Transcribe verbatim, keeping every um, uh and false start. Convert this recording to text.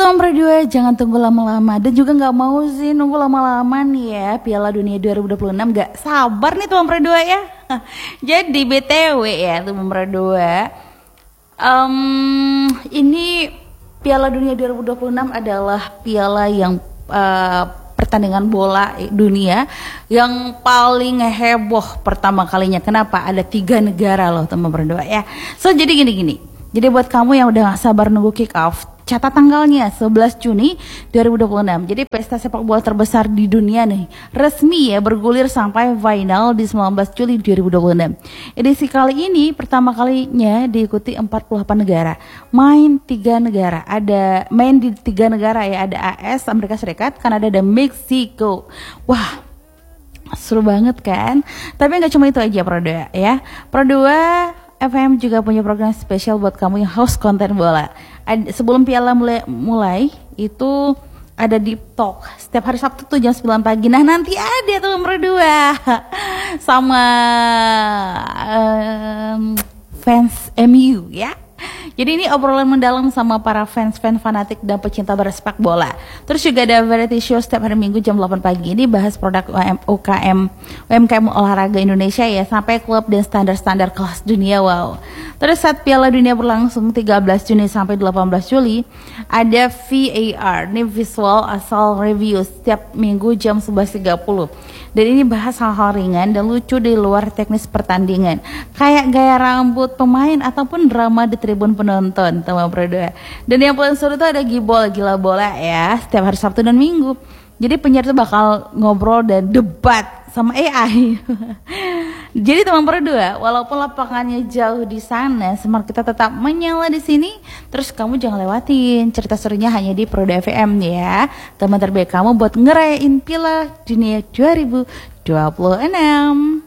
teman berdua, jangan tunggu lama-lama. Dan juga gak mau sih nunggu lama-lama nih ya, Piala Dunia dua ribu dua puluh enam. Gak sabar nih teman berdua ya. Jadi B T W ya teman berdua, um, ini Piala Dunia dua ribu dua puluh enam adalah piala yang uh, pertandingan bola dunia yang paling heboh pertama kalinya. Kenapa? Ada tiga negara loh teman berdua ya. So jadi gini-gini. Jadi buat kamu yang udah gak sabar nunggu kick off, catat tanggalnya sebelas Juni dua ribu dua puluh enam. Jadi pesta sepak bola terbesar di dunia nih resmi ya bergulir sampai final di sembilan belas Juli dua ribu dua puluh enam. Edisi kali ini pertama kalinya diikuti empat puluh delapan negara. Main tiga negara. Ada main di tiga negara ya, ada A S Amerika Serikat, Kanada dan Meksiko. Wah, seru banget kan? Tapi nggak cuma itu aja Pro dua ya. Pro dua F M juga punya program spesial buat kamu yang haus konten bola. Ad, sebelum piala mulai, mulai itu ada Deep Talk setiap hari Sabtu tuh jam sembilan pagi. Nah nanti ada tuh berdua sama um, fans M U ya. Jadi ini obrolan mendalam sama para fans-fans fanatik dan pecinta bersepak bola. Terus juga ada variety show setiap hari Minggu jam delapan pagi. Ini bahas produk U K M, U M K M olahraga Indonesia ya, sampai klub dan standar-standar kelas dunia. Wow. Terus saat Piala Dunia berlangsung tiga belas Juni sampai delapan belas Juli, ada V A R, ini Visual Asal Review setiap Minggu jam sebelas tiga puluh. Dan ini bahas hal-hal ringan dan lucu di luar teknis pertandingan, kayak gaya rambut pemain ataupun drama di tribun penonton, teman berdua. Dan yang paling seru tuh ada Gibol Gila Bola ya, setiap hari Sabtu dan Minggu. Jadi penyiar tuh bakal ngobrol dan debat sama A I. Jadi teman berdua, walaupun lapangannya jauh di sana, semangat kita tetap menyala di sini. Terus kamu jangan lewatin cerita serunya hanya di Pro dua F M ya. Teman terbaik kamu buat ngerayain Piala Dunia dua ribu dua puluh enam.